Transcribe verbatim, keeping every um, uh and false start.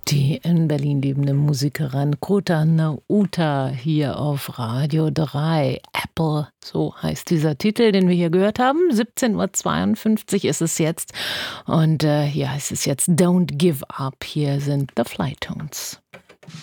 Die in Berlin lebende Musikerin Kota Nauta hier auf Radio drei. Apple, so heißt dieser Titel, den wir hier gehört haben. siebzehn Uhr zweiundfünfzig ist es jetzt. Und äh, ja, es ist jetzt Don't Give Up. Hier sind The Flytones.